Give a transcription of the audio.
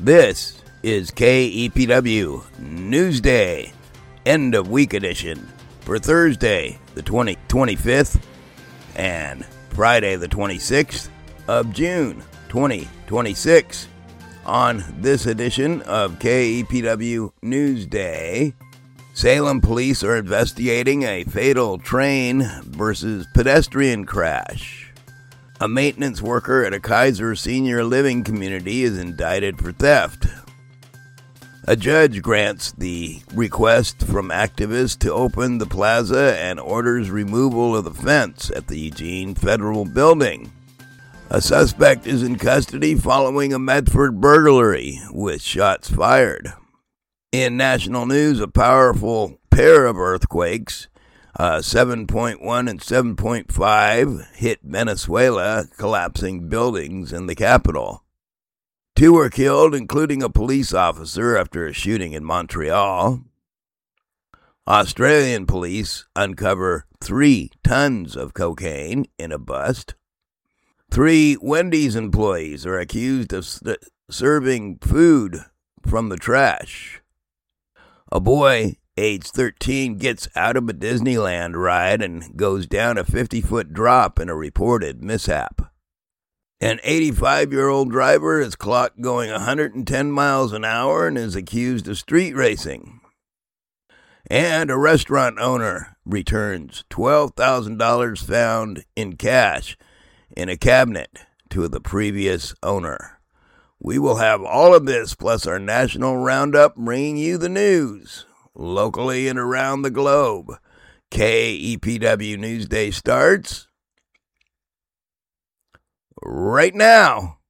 This is KEPW Newsday, end of week edition for Thursday the 25th and Friday the 26th of June 2026. On this edition of KEPW Newsday, Salem police are investigating a fatal train versus pedestrian crash. A maintenance worker at a Kaiser senior living community is indicted for theft. A judge grants the request from activists to open the plaza and orders removal of the fence at the Eugene Federal Building. A suspect is in custody following a Medford burglary with shots fired. In national news, a powerful pair of earthquakes, 7.1 and 7.5, hit Venezuela, collapsing buildings in the capital. 2 were killed, including a police officer after a shooting in Montreal. Australian police uncover 3 tons of cocaine in a bust. 3 Wendy's employees are accused of serving food from the trash. A boy, age 13, gets out of a Disneyland ride and goes down a 50-foot drop in a reported mishap. An 85-year-old driver is clocked going 110 miles an hour and is accused of street racing. And a restaurant owner returns $12,000 found in cash in a cabinet to the previous owner. We will have all of this plus our national roundup bringing you the news locally and around the globe. KEPW Newsday starts right now.